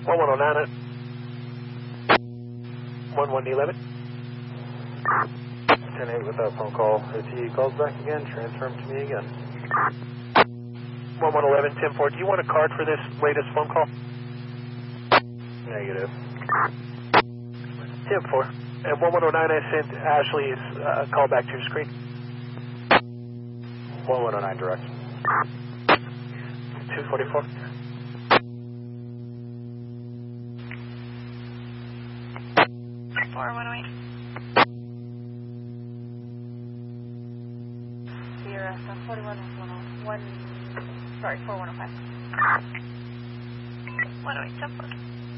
1109 at 1111. 10-8 with that phone call. If he calls back again, transfer him to me again. 1111, 10-4. Do you want a card for this latest phone call? Negative. 10-4. And 1109, I sent Ashley's call back to your screen. 1109 direct. 244. Sierra 41 1, sorry, 4105. 108, 10-4.